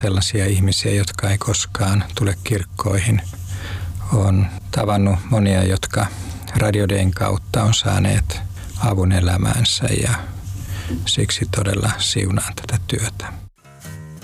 sellaisia ihmisiä, jotka ei koskaan tule kirkkoihin. Olen tavannut monia, jotka Radio Dayn kautta on saaneet avun elämäänsä ja siksi todella siunaan tätä työtä.